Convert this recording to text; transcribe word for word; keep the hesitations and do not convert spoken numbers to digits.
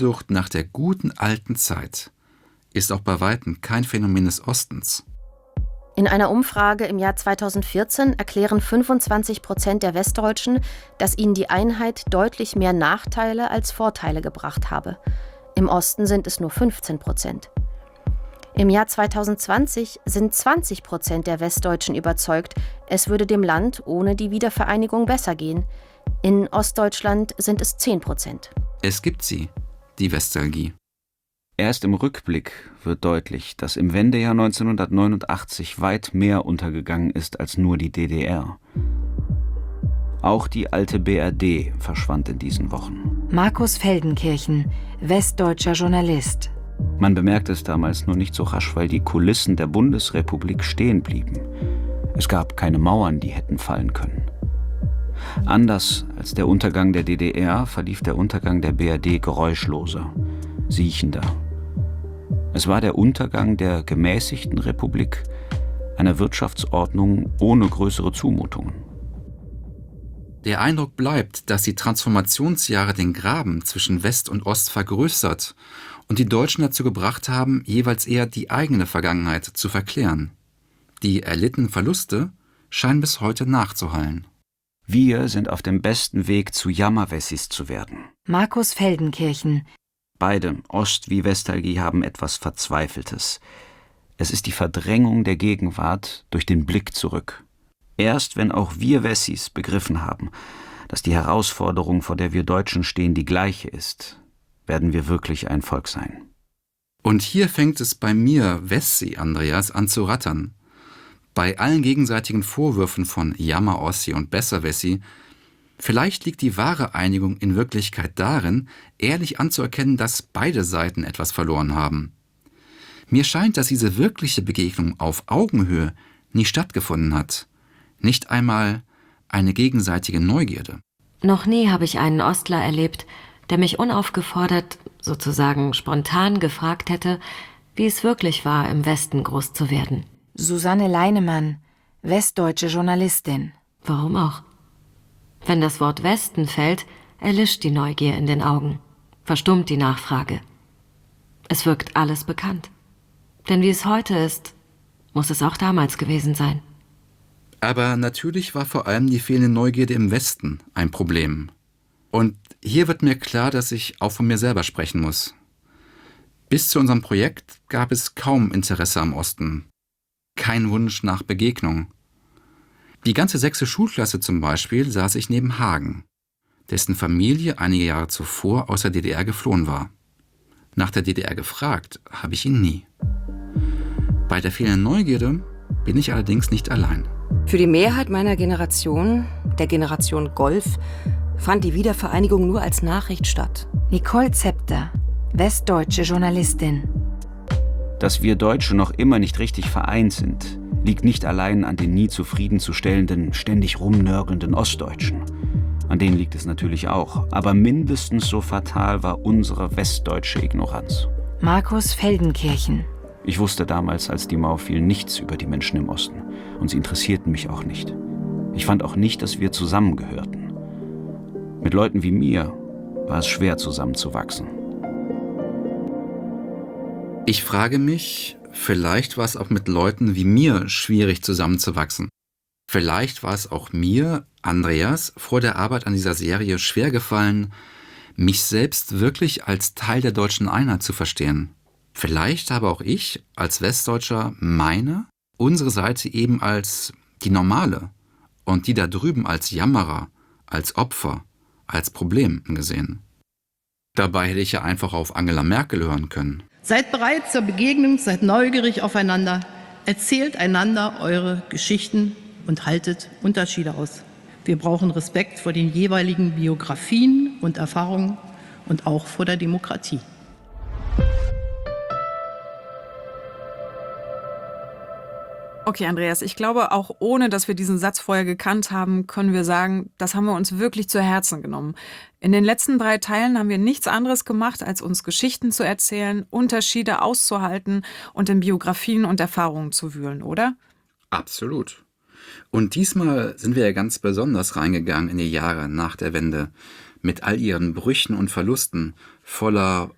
Sucht nach der guten alten Zeit ist auch bei weitem kein Phänomen des Ostens. In einer Umfrage im Jahr zweitausendvierzehn erklären fünfundzwanzig Prozent der Westdeutschen, dass ihnen die Einheit deutlich mehr Nachteile als Vorteile gebracht habe. Im Osten sind es nur fünfzehn Prozent. Im Jahr zweitausendzwanzig sind zwanzig Prozent der Westdeutschen überzeugt, es würde dem Land ohne die Wiedervereinigung besser gehen. In Ostdeutschland sind es zehn Prozent. Es gibt sie, die Westalgie. Erst im Rückblick wird deutlich, dass im Wendejahr neunzehnhundertneunundachtzig weit mehr untergegangen ist als nur die D D R. Auch die alte B R D verschwand in diesen Wochen. Markus Feldenkirchen, westdeutscher Journalist. Man bemerkte es damals nur nicht so rasch, weil die Kulissen der Bundesrepublik stehen blieben. Es gab keine Mauern, die hätten fallen können. Anders als der Untergang der D D R verlief der Untergang der B R D geräuschloser, siechender. Es war der Untergang der gemäßigten Republik, einer Wirtschaftsordnung ohne größere Zumutungen. Der Eindruck bleibt, dass die Transformationsjahre den Graben zwischen West und Ost vergrößert und die Deutschen dazu gebracht haben, jeweils eher die eigene Vergangenheit zu verklären. Die erlittenen Verluste scheinen bis heute nachzuhallen. Wir sind auf dem besten Weg, zu Jammerwessis zu werden. Markus Feldenkirchen. Beide, Ost- wie Westalgie, haben etwas Verzweifeltes. Es ist die Verdrängung der Gegenwart durch den Blick zurück. Erst wenn auch wir Wessis begriffen haben, dass die Herausforderung, vor der wir Deutschen stehen, die gleiche ist, werden wir wirklich ein Volk sein. Und hier fängt es bei mir, Wessi, Andreas, an zu rattern. Bei allen gegenseitigen Vorwürfen von Jammer-Ossi und Besser-Wessi, vielleicht liegt die wahre Einigung in Wirklichkeit darin, ehrlich anzuerkennen, dass beide Seiten etwas verloren haben. Mir scheint, dass diese wirkliche Begegnung auf Augenhöhe nie stattgefunden hat. Nicht einmal eine gegenseitige Neugierde. Noch nie habe ich einen Ostler erlebt, der mich unaufgefordert, sozusagen spontan gefragt hätte, wie es wirklich war, im Westen groß zu werden. Susanne Leinemann, westdeutsche Journalistin. Warum auch? Wenn das Wort Westen fällt, erlischt die Neugier in den Augen, verstummt die Nachfrage. Es wirkt alles bekannt. Denn wie es heute ist, muss es auch damals gewesen sein. Aber natürlich war vor allem die fehlende Neugierde im Westen ein Problem. Und hier wird mir klar, dass ich auch von mir selber sprechen muss. Bis zu unserem Projekt gab es kaum Interesse am Osten. Kein Wunsch nach Begegnung. Die ganze sechste Schulklasse zum Beispiel saß ich neben Hagen, dessen Familie einige Jahre zuvor aus der D D R geflohen war. Nach der D D R gefragt habe ich ihn nie. Bei der fehlenden Neugierde bin ich allerdings nicht allein. Für die Mehrheit meiner Generation, der Generation Golf, fand die Wiedervereinigung nur als Nachricht statt. Nicole Zepter, westdeutsche Journalistin. Dass wir Deutsche noch immer nicht richtig vereint sind, liegt nicht allein an den nie zufriedenzustellenden, ständig rumnörgelnden Ostdeutschen. An denen liegt es natürlich auch. Aber mindestens so fatal war unsere westdeutsche Ignoranz. Markus Feldenkirchen. Ich wusste damals, als die Mauer fiel, nichts über die Menschen im Osten. Und sie interessierten mich auch nicht. Ich fand auch nicht, dass wir zusammengehörten. Mit Leuten wie mir war es schwer, zusammenzuwachsen. Ich frage mich, vielleicht war es auch mit Leuten wie mir schwierig, zusammenzuwachsen. Vielleicht war es auch mir, Andreas, vor der Arbeit an dieser Serie schwer gefallen, mich selbst wirklich als Teil der deutschen Einheit zu verstehen. Vielleicht habe auch ich als Westdeutscher meine, unsere Seite eben als die normale und die da drüben als Jammerer, als Opfer, als Problem gesehen. Dabei hätte ich ja einfach auf Angela Merkel hören können. Seid bereit zur Begegnung, seid neugierig aufeinander, erzählt einander eure Geschichten und haltet Unterschiede aus. Wir brauchen Respekt vor den jeweiligen Biografien und Erfahrungen und auch vor der Demokratie. Okay, Andreas, ich glaube, auch ohne, dass wir diesen Satz vorher gekannt haben, können wir sagen, das haben wir uns wirklich zu Herzen genommen. In den letzten drei Teilen haben wir nichts anderes gemacht, als uns Geschichten zu erzählen, Unterschiede auszuhalten und in Biografien und Erfahrungen zu wühlen, oder? Absolut. Und diesmal sind wir ja ganz besonders reingegangen in die Jahre nach der Wende, mit all ihren Brüchen und Verlusten, voller